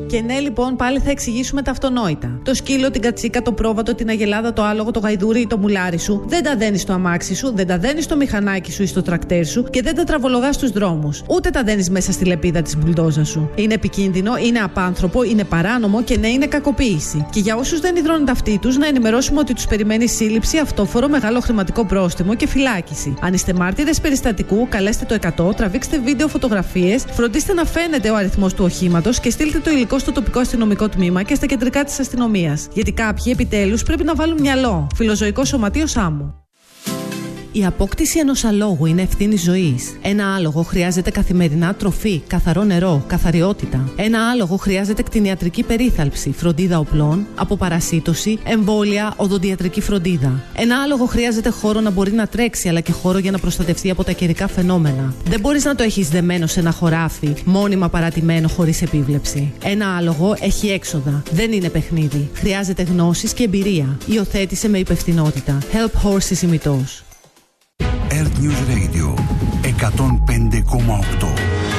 Και ναι, λοιπόν, πάλι θα εξηγήσουμε τα αυτονόητα. Το σκύλο, την κατσίκα, το πρόβατο, την αγελάδα, το άλογο, το γαϊδούρι ή το μουλάρι σου δεν τα δένεις στο αμάξι σου, δεν τα δένεις στο μηχανάκι σου ή στο τρακτέρ σου και δεν τα τραβολογάς στους δρόμους. Ούτε τα δένεις μέσα στη λεπίδα της μπουλντόζας σου. Είναι επικίνδυνο, είναι απάνθρωπο, είναι παράνομο και ναι, είναι κακοποίηση. Και για όσους δεν υδρώνουν τα αυτή τους, να ενημερώσουμε ότι τους περιμένει σύλληψη, αυτόφορο, μεγάλο χρηματικό πρόστιμο και φυλάκιση. Αν είστε μάρτυρες περιστατικού, καλέστε το 100, τραβήξτε βίντεο, φωτογραφίες, φροντίστε να φαίνεται ο αριθμός του οχήματος και στείλτε το υλικό στο τοπικό αστυνομικό τμήμα και στα κεντρικά της αστυνομίας. Γιατί κάποιοι επιτέλους πρέπει να βάλουν μυαλό. Φιλοζωικό σωματείο Σάμου. Η απόκτηση ενός αλόγου είναι ευθύνη ζωής. Ένα άλογο χρειάζεται καθημερινά τροφή, καθαρό νερό, καθαριότητα. Ένα άλογο χρειάζεται κτηνιατρική περίθαλψη, φροντίδα οπλών, αποπαρασίτωση, εμβόλια, οδοντιατρική φροντίδα. Ένα άλογο χρειάζεται χώρο να μπορεί να τρέξει, αλλά και χώρο για να προστατευτεί από τα καιρικά φαινόμενα. Δεν μπορείς να το έχεις δεμένο σε ένα χωράφι, μόνιμα παρατημένο χωρίς επίβλεψη. Ένα άλογο έχει έξοδα. Δεν είναι παιχνίδι. Χρειάζεται γνώσεις και εμπειρία. Υιοθέτησε με υπευθυνότητα. Help Horses ημιτός. Earth News Radio 105,8.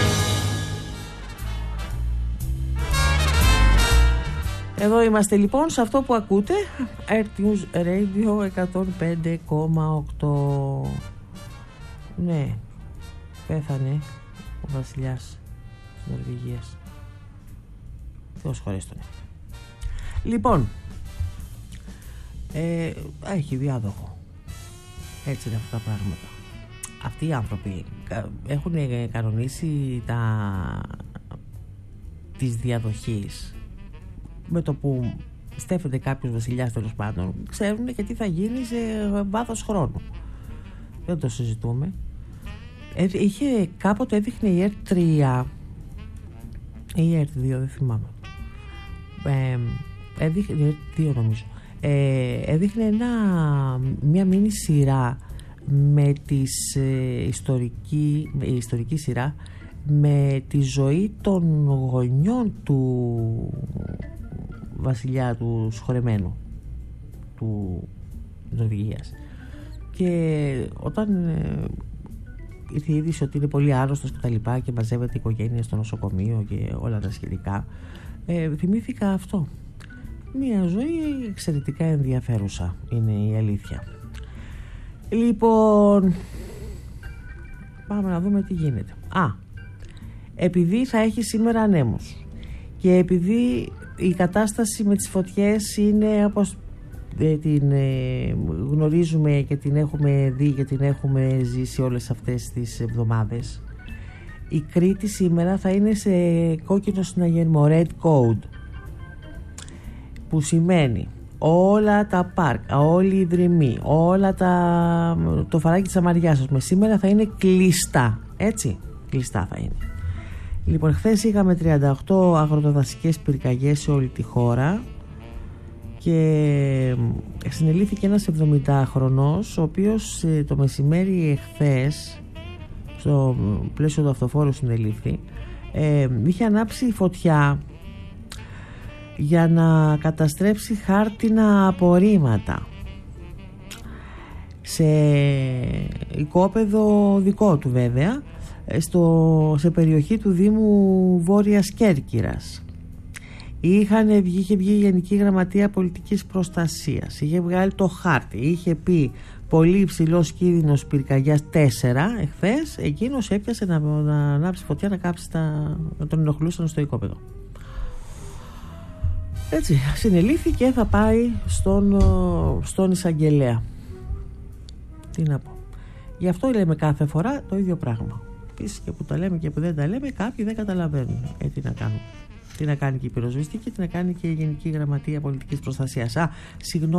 Εδώ είμαστε λοιπόν σε αυτό που ακούτε, Earth News Radio 105,8. Ναι, πέθανε ο βασιλιάς της Νορβηγίας. Θεός χωρέστον. Λοιπόν, έχει διάδοχο. Έτσι είναι αυτά τα πράγματα. Αυτοί οι άνθρωποι έχουν κανονίσει της διαδοχής. Με το που στέφεται κάποιος βασιλιάς, τέλος πάντων, ξέρουν και τι θα γίνει σε βάθος χρόνου. Δεν το συζητούμε. Κάποτε έδειχνε η ΕΡΤ 3 ή η ΕΡΤ 2, δεν θυμάμαι. Έδειχνε η ΕΡΤ 2 νομίζω. Έδειχνε μια μίνι σειρά με ιστορική σειρά με τη ζωή των γονιών του βασιλιά του σχορεμένου του Νορβηγίας. Και όταν ήρθε η είδηση ότι είναι πολύ άρρωστος και τα λοιπά και μαζεύεται η οικογένεια στο νοσοκομείο και όλα τα σχετικά, θυμήθηκα αυτό. Μια ζωή εξαιρετικά ενδιαφέρουσα είναι η αλήθεια. Λοιπόν, πάμε να δούμε τι γίνεται. Επειδή θα έχει σήμερα ανέμους και επειδή η κατάσταση με τις φωτιές είναι όπως την γνωρίζουμε και την έχουμε δει και την έχουμε ζήσει όλες αυτές τις εβδομάδες, η Κρήτη σήμερα θα είναι σε κόκκινο συναγερμό, red code, που σημαίνει όλα τα πάρκα, όλοι οι δρυμοί, το φαράκι της Αμαριάς σήμερα θα είναι κλειστά, έτσι, κλειστά θα είναι. Λοιπόν, χθες είχαμε 38 αγροτοδασικές πυρκαγιές σε όλη τη χώρα και συνελήφθηκε ένας 70χρονος, ο οποίος το μεσημέρι εχθές, στο πλαίσιο του αυτοφόρου συνελήφθη, είχε ανάψει φωτιά για να καταστρέψει χάρτινα απορρίμματα σε οικόπεδο δικό του βέβαια, σε περιοχή του Δήμου Βόρειας Κέρκυρας. Είχε βγει η Γενική Γραμματεία Πολιτικής Προστασίας, είχε βγάλει το χάρτη, είχε πει πολύ υψηλός κίνδυνος πυρκαγιάς 4 εχθές. Εκείνος έπιασε να ανάψει φωτιά, να τον ενοχλούσαν στο οικόπεδο. Έτσι, συνελήφθηκε, θα πάει στον εισαγγελέα. Τι να πω. Γι' αυτό λέμε κάθε φορά το ίδιο πράγμα. Επίσης και που τα λέμε και που δεν τα λέμε, κάποιοι δεν καταλαβαίνουν. Τι να κάνουν. Τι να κάνει και η πυροσβεστική και τι να κάνει και η Γενική Γραμματεία Πολιτικής Προστασίας. Συγγνώμη.